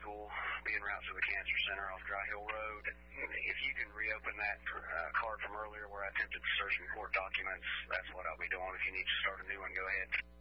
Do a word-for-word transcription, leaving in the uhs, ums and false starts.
school, being route to the cancer center off Dry Hill Road. If you can reopen that uh, card from earlier where I attempted to search in court documents, that's what I'll be doing. If you need to start a new one, go ahead.